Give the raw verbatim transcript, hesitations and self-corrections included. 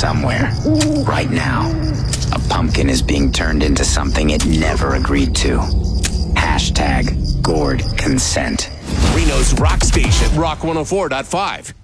somewhere. Right now, a pumpkin is being turned into something it never agreed to. Hashtag gourd consent. Reno's rock station, Rock one oh four point five.